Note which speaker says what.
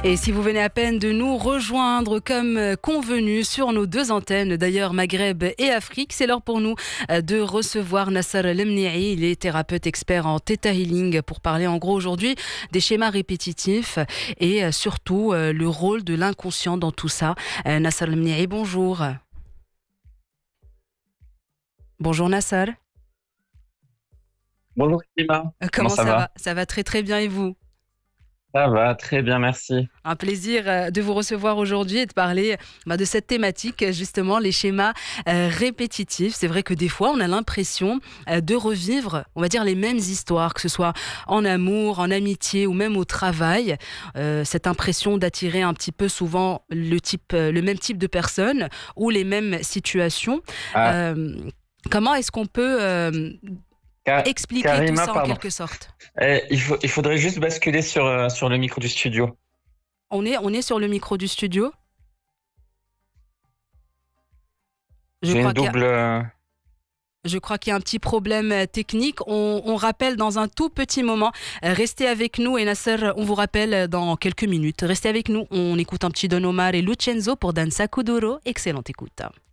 Speaker 1: Et si vous venez à peine de nous rejoindre comme convenu sur nos deux antennes, d'ailleurs Maghreb et Afrique, c'est l'heure pour nous de recevoir Nasser Lemni'i. Il est thérapeute expert en Theta Healing pour parler en gros aujourd'hui des schémas répétitifs et surtout le rôle de l'inconscient dans tout ça. Nasser Lemni'i, bonjour. Bonjour Nasser.
Speaker 2: Bonjour Klima,
Speaker 1: Comment
Speaker 2: ça
Speaker 1: ça
Speaker 2: va?
Speaker 1: va? Ça va très très bien et vous?
Speaker 2: Ça va, très bien, merci.
Speaker 1: Un plaisir de vous recevoir aujourd'hui et de parler de cette thématique, justement, les schémas répétitifs. C'est vrai que des fois, on a l'impression de revivre, on va dire, les mêmes histoires, que ce soit en amour, en amitié ou même au travail. Cette impression d'attirer un petit peu souvent le même type de personnes ou les mêmes situations.
Speaker 2: Ah,
Speaker 1: Comment est-ce qu'on peut expliquer tout
Speaker 2: Karima,
Speaker 1: ça en
Speaker 2: pardon.
Speaker 1: quelque sorte?
Speaker 2: Il faudrait juste basculer sur le micro du studio.
Speaker 1: On est sur le micro du studio. Je
Speaker 2: J'ai une
Speaker 1: crois qu'il y a
Speaker 2: double.
Speaker 1: Je crois qu'il y a un petit problème technique. On rappelle dans un tout petit moment. Restez avec nous et Nasser, on vous rappelle dans quelques minutes. Restez avec nous. On écoute un petit Don Omar et Lucenzo pour Danza Kuduro. Excellente écoute.